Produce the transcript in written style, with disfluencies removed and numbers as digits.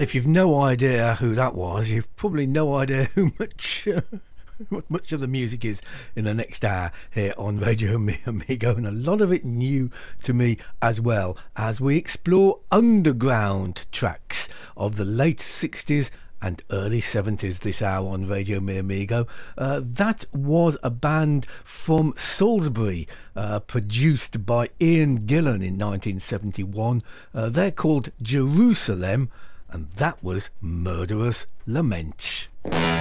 If you've no idea who that was, you've probably no idea who much of the music is in the next hour here on Radio Mi Amigo, and a lot of it new to me as well, as we explore underground tracks of the late 60s and early 70s this hour on Radio Mi Amigo. That was a band from Salisbury, produced by Ian Gillan in 1971. They're called Jerusalem, and that was Murderous Lament.